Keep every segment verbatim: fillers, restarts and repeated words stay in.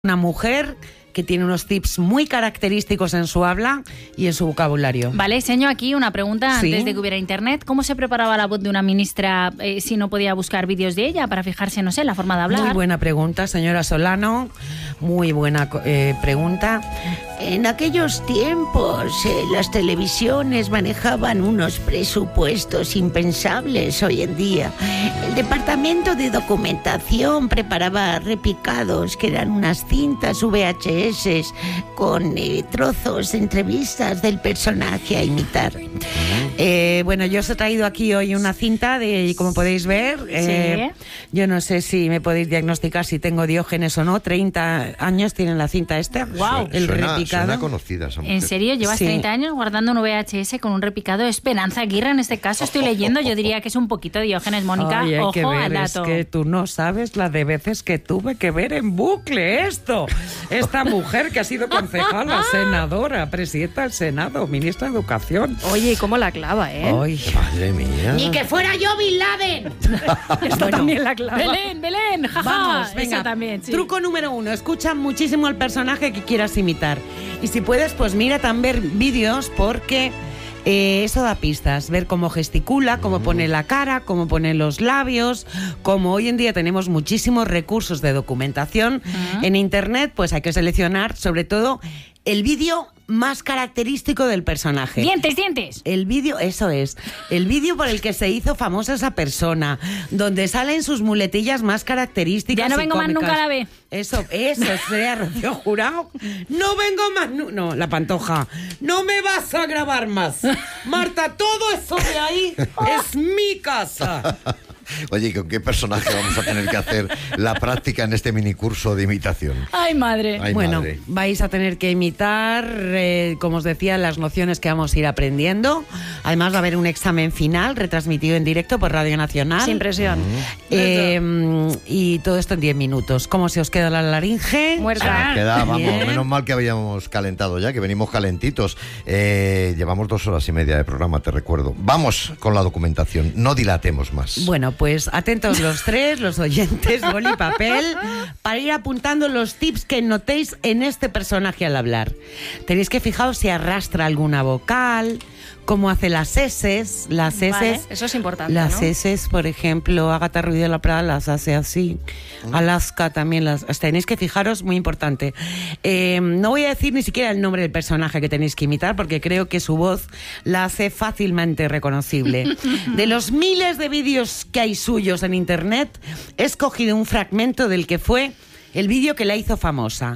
Una mujer que tiene unos tips muy característicos en su habla y en su vocabulario. Vale, señor, aquí una pregunta ¿Sí? antes de que hubiera internet. ¿Cómo se preparaba la voz de una ministra eh, si no podía buscar vídeos de ella para fijarse, no sé, en la forma de hablar? Muy buena pregunta, señora Solano. Muy buena eh, pregunta. En aquellos tiempos, eh, las televisiones manejaban unos presupuestos impensables hoy en día. El departamento de documentación preparaba repicados, que eran unas cintas V H S con eh, trozos, entrevistas del personaje a imitar. Eh, bueno, yo os he traído aquí hoy una cinta de, como podéis ver, eh, Sí. yo no sé si me podéis diagnosticar si tengo Diógenes o no. treinta años tiene la cinta esta. Guau. El Suena, repicado. suena conocida esa mujer. ¿En serio? ¿Llevas Sí. treinta años guardando un V H S con un repicado? Esperanza Aguirre, en este caso, estoy leyendo. Yo diría que es un poquito Diógenes, Mónica. Ay, hay Ojo que ver, al dato. es que tú no sabes la de veces que tuve que ver en bucle esto. Esta mujer que ha sido concejala, senadora, presidenta del Senado, ministra de Educación. Oye, ¿y cómo la clava, eh? Ay, Madre mía. ¡Ni que fuera yo Bin Laden! Esta también la clava. Belén, Belén, jaja. vamos, venga. Eso también, sí. Truco número uno, escucha muchísimo al personaje que quieras imitar. Y si puedes, pues mira también vídeos porque eh, eso da pistas. Ver cómo gesticula, cómo pone la cara, cómo pone los labios. Como hoy en día tenemos muchísimos recursos de documentación en internet, pues hay que seleccionar sobre todo el vídeo más característico del personaje. Dientes, dientes. El vídeo, eso es, el vídeo por el que se hizo famosa esa persona, donde salen sus muletillas más características. Ya no y vengo más cómicas. nunca a la B. Eso, eso, sería Rocío Jurado. No vengo más, nu- no, la Pantoja. No me vas a grabar más. Marta, todo eso de ahí es mi casa. Oye, ¿y con qué personaje vamos a tener que hacer la práctica en este minicurso de imitación? Ay, madre. Ay, Bueno, madre. vais a tener que imitar, eh, como os decía, las nociones que vamos a ir aprendiendo. Además va a haber un examen final retransmitido en directo por Radio Nacional. Sin presión. Eh, y todo esto en diez minutos. ¿Cómo se os queda la laringe? Muerta. Queda, vamos, Bien. menos mal que habíamos calentado ya, que venimos calentitos. Eh, llevamos dos horas y media de programa, te recuerdo. Vamos con la documentación, no dilatemos más. Bueno, pues atentos los tres, los oyentes, boli y papel, para ir apuntando los tips que notéis en este personaje al hablar. Tenéis que fijaros si arrastra alguna vocal, cómo hace las eses, las eses. Vale, eso es importante, Las ¿no? eses, por ejemplo, Ágata Ruiz de la Prada las hace así. Alaska también las... Tenéis que fijaros, muy importante. Eh, no voy a decir ni siquiera el nombre del personaje que tenéis que imitar, porque creo que su voz la hace fácilmente reconocible. De los miles de vídeos que hay suyos en internet, he escogido un fragmento del que fue el vídeo que la hizo famosa.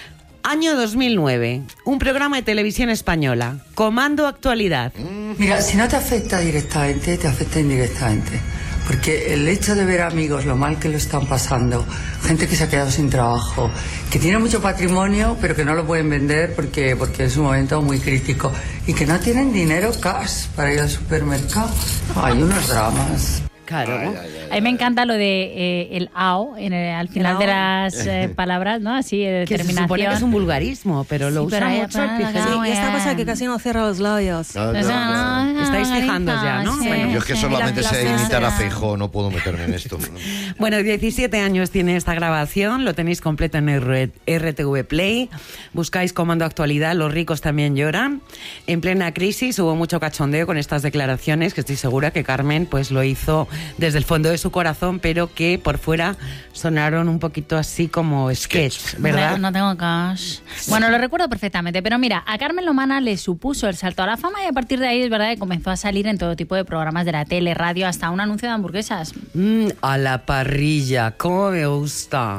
Año dos mil nueve, un programa de televisión española, Comando Actualidad. Mira, si no te afecta directamente, te afecta indirectamente. Porque el hecho de ver amigos lo mal que lo están pasando, gente que se ha quedado sin trabajo, que tiene mucho patrimonio pero que no lo pueden vender porque, porque es un momento muy crítico y que no tienen dinero cash para ir al supermercado. Hay unos dramas. Claro. A mí me encanta lo de eh, el ao en el- al final ao. de las eh, palabras, ¿no? Así, de Que se determinación. supone que es un vulgarismo, pero lo Sí, usa pero hay- mucho el pero- pijero. Sí, Y esta cosa que casi no cierra los labios. Ah, Eso, ya, ya. no, Estáis no, fijando ya, ¿no? sí, Bueno, Yo es que sí. solamente La sé clase imitar a será- Feijóo, no puedo meterme en esto. Bueno, diecisiete años tiene esta grabación, lo tenéis completo en R- RTV Play, buscáis Comando Actualidad, los ricos también lloran. En plena crisis hubo mucho cachondeo con estas declaraciones, que estoy segura que Carmen pues lo hizo desde el fondo de su corazón, pero que por fuera sonaron un poquito así como sketch, ¿verdad? No, no tengo cash. Bueno, lo recuerdo perfectamente, pero mira, a Carmen Lomana le supuso el salto a la fama y a partir de ahí es verdad que comenzó a salir en todo tipo de programas de la tele, radio, hasta un anuncio de hamburguesas. Mm, a la parrilla, cómo me gusta.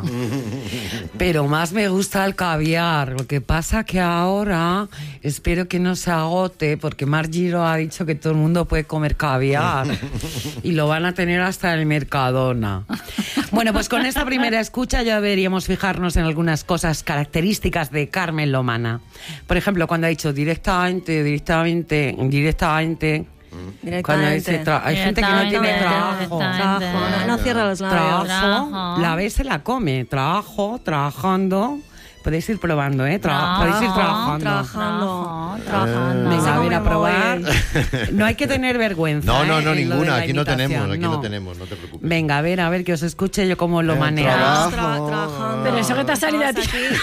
Pero más me gusta el caviar. Lo que pasa que ahora espero que no se agote, porque Mar Giro ha dicho que todo el mundo puede comer caviar y lo van a tener hasta en el Mercadona. Bueno, pues con esta primera escucha ya deberíamos fijarnos en algunas cosas características de Carmen Lomana. Por ejemplo, cuando ha dicho directamente, directamente, directamente. Cuando dice tra- hay gente que no tiene Directamente, trabajo. directamente. Trabajo, no, no cierra los labios. Trabajo, Trabajo. la B se la come, trabajo, trabajando, Podéis ir probando, ¿eh? Tra- No, podéis ir trabajando. Trabajando. Trabajando, trabajando. Venga, a Eso ver, a como probar. móvil. No hay que tener vergüenza. No, no, ¿eh? no, en lo de ninguna. la Aquí no imitación, tenemos, aquí no tenemos, no te preocupes. Venga, a ver, a ver, que os escuche yo cómo lo Eh, manejas. trabajo. Tra- trabajando. Pero eso que te ha salido a ti. Aquí.